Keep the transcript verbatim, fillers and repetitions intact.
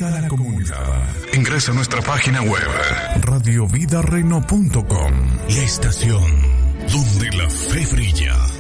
Vida a la comunidad. Ingresa a nuestra página web radio vida reno punto com. La estación donde la fe brilla.